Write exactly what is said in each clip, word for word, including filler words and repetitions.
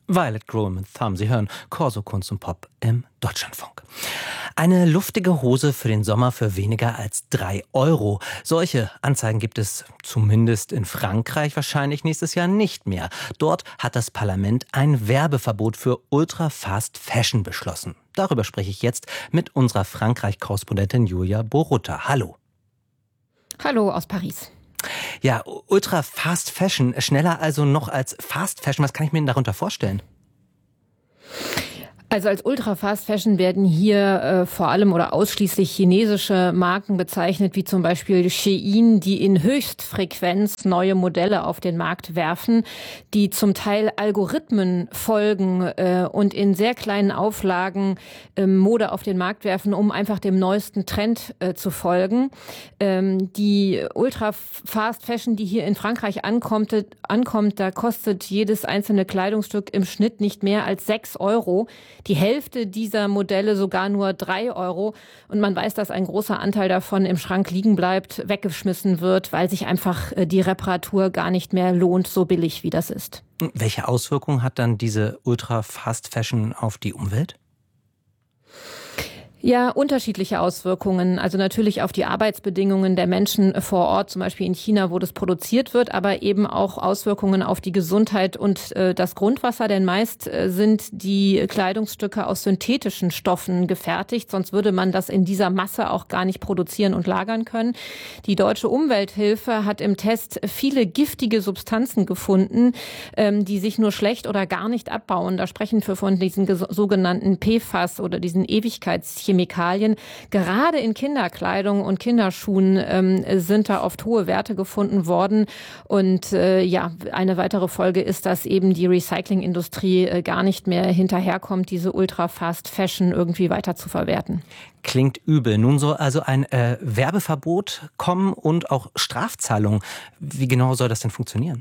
Violet Growing with Thumb. Sie hören Corso Kunst und Pop im Deutschlandfunk. Eine luftige Hose für den Sommer für weniger als drei Euro. Solche Anzeigen gibt es zumindest in Frankreich wahrscheinlich nächstes Jahr nicht mehr. Dort hat das Parlament ein Werbeverbot für Ultra Fast Fashion beschlossen. Darüber spreche ich jetzt mit unserer Frankreich-Korrespondentin Julia Borutta. Hallo. Hallo aus Paris. Ja, Ultra Fast Fashion, schneller also noch als Fast Fashion. Was kann ich mir denn darunter vorstellen? Also als Ultra Fast Fashion werden hier äh, vor allem oder ausschließlich chinesische Marken bezeichnet, wie zum Beispiel Shein, die in Höchstfrequenz neue Modelle auf den Markt werfen, die zum Teil Algorithmen folgen äh, und in sehr kleinen Auflagen äh, Mode auf den Markt werfen, um einfach dem neuesten Trend äh, zu folgen. Ähm, die Ultra Fast Fashion, die hier in Frankreich ankommt, ankommt, da kostet jedes einzelne Kleidungsstück im Schnitt nicht mehr als sechs Euro. Die Hälfte dieser Modelle sogar nur drei Euro. Und man weiß, dass ein großer Anteil davon im Schrank liegen bleibt, weggeschmissen wird, weil sich einfach die Reparatur gar nicht mehr lohnt, so billig wie das ist. Welche Auswirkungen hat dann diese Ultra Fast Fashion auf die Umwelt? Ja, unterschiedliche Auswirkungen. Also natürlich auf die Arbeitsbedingungen der Menschen vor Ort, zum Beispiel in China, wo das produziert wird, aber eben auch Auswirkungen auf die Gesundheit und äh, das Grundwasser. Denn meist äh, sind die Kleidungsstücke aus synthetischen Stoffen gefertigt, sonst würde man das in dieser Masse auch gar nicht produzieren und lagern können. Die Deutsche Umwelthilfe hat im Test viele giftige Substanzen gefunden, ähm, die sich nur schlecht oder gar nicht abbauen. Da sprechen wir von diesen ges- sogenannten P F A S oder diesen Ewigkeitschemikalien. Chemikalien. Gerade in Kinderkleidung und Kinderschuhen ähm, sind da oft hohe Werte gefunden worden. Und äh, ja, eine weitere Folge ist, dass eben die Recyclingindustrie äh, gar nicht mehr hinterherkommt, diese Ultra-Fast-Fashion irgendwie weiter zu verwerten. Klingt übel. Nun soll also ein äh, Werbeverbot kommen und auch Strafzahlungen. Wie genau soll das denn funktionieren?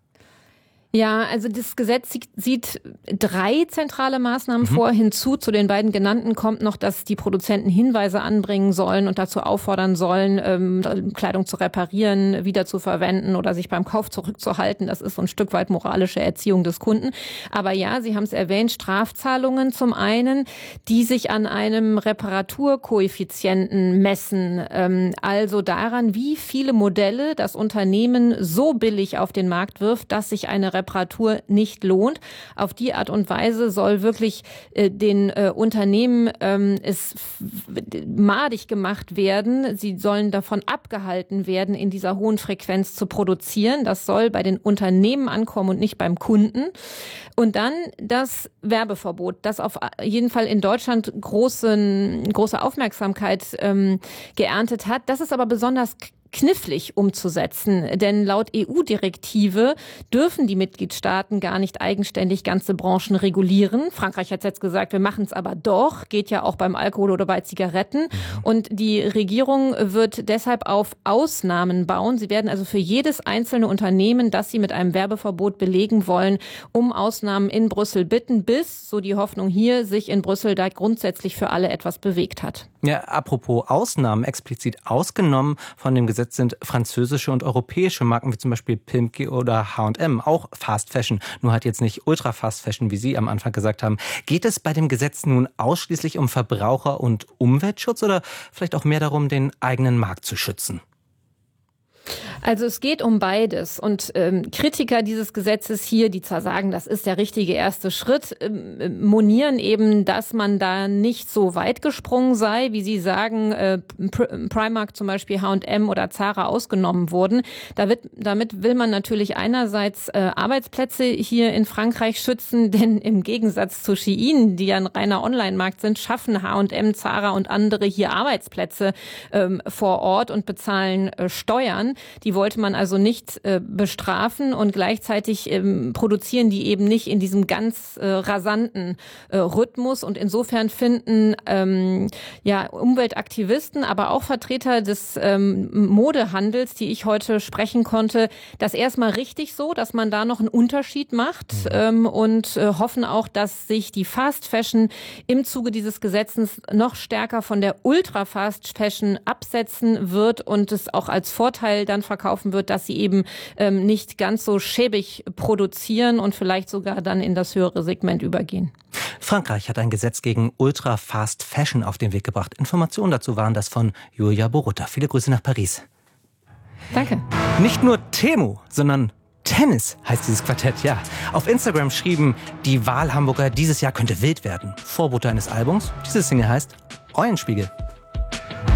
Ja, also das Gesetz sieht drei zentrale Maßnahmen mhm. vor. Hinzu zu den beiden genannten kommt noch, dass die Produzenten Hinweise anbringen sollen und dazu auffordern sollen, ähm, Kleidung zu reparieren, wieder zu verwenden oder sich beim Kauf zurückzuhalten. Das ist so ein Stück weit moralische Erziehung des Kunden. Aber ja, Sie haben es erwähnt, Strafzahlungen zum einen, die sich an einem Reparaturkoeffizienten messen. Ähm, also daran, wie viele Modelle das Unternehmen so billig auf den Markt wirft, dass sich eine Reparatur nicht lohnt. Auf die Art und Weise soll wirklich äh, den äh, Unternehmen ähm, es f- madig gemacht werden. Sie sollen davon abgehalten werden, in dieser hohen Frequenz zu produzieren. Das soll bei den Unternehmen ankommen und nicht beim Kunden. Und dann das Werbeverbot, das auf jeden Fall in Deutschland großen, große Aufmerksamkeit ähm, geerntet hat. Das ist aber besonders knifflig umzusetzen, denn laut E U-Direktive dürfen die Mitgliedstaaten gar nicht eigenständig ganze Branchen regulieren. Frankreich hat jetzt gesagt, wir machen es aber doch, geht ja auch beim Alkohol oder bei Zigaretten. Und die Regierung wird deshalb auf Ausnahmen bauen. Sie werden also für jedes einzelne Unternehmen, das sie mit einem Werbeverbot belegen wollen, um Ausnahmen in Brüssel bitten, bis, so die Hoffnung hier, sich in Brüssel da grundsätzlich für alle etwas bewegt hat. Ja, apropos Ausnahmen, explizit ausgenommen von dem Gesetz sind französische und europäische Marken wie zum Beispiel Pimki oder H und M, auch Fast Fashion, nur halt jetzt nicht Ultra Fast Fashion, wie Sie am Anfang gesagt haben. Geht es bei dem Gesetz nun ausschließlich um Verbraucher- und Umweltschutz oder vielleicht auch mehr darum, den eigenen Markt zu schützen? Also es geht um beides und ähm, Kritiker dieses Gesetzes hier, die zwar sagen, das ist der richtige erste Schritt, ähm, monieren eben, dass man da nicht so weit gesprungen sei, wie sie sagen, äh, Primark zum Beispiel, H und M oder Zara ausgenommen wurden. Da wird, damit will man natürlich einerseits äh, Arbeitsplätze hier in Frankreich schützen, denn im Gegensatz zu Shein, die ja ein reiner Online-Markt sind, schaffen H und M, Zara und andere hier Arbeitsplätze ähm, vor Ort und bezahlen äh, Steuern. Die wollte man also nicht äh, bestrafen und gleichzeitig ähm, produzieren die eben nicht in diesem ganz äh, rasanten äh, Rhythmus. Und insofern finden ähm, ja Umweltaktivisten, aber auch Vertreter des ähm, Modehandels, die ich heute sprechen konnte, das erstmal richtig so, dass man da noch einen Unterschied macht mhm. ähm, und äh, hoffen auch, dass sich die Fast Fashion im Zuge dieses Gesetzes noch stärker von der Ultra Fast Fashion absetzen wird und es auch als Vorteil dann verkauft verkaufen wird, dass sie eben ähm, nicht ganz so schäbig produzieren und vielleicht sogar dann in das höhere Segment übergehen. Frankreich hat ein Gesetz gegen Ultra-Fast Fashion auf den Weg gebracht. Informationen dazu waren das von Julia Borutta. Viele Grüße nach Paris. Danke. Nicht nur Temu, sondern Tennis heißt dieses Quartett, ja. Auf Instagram schrieben, die Wahlhamburger, dieses Jahr könnte wild werden. Vorbote eines Albums. Diese Single heißt Eulenspiegel.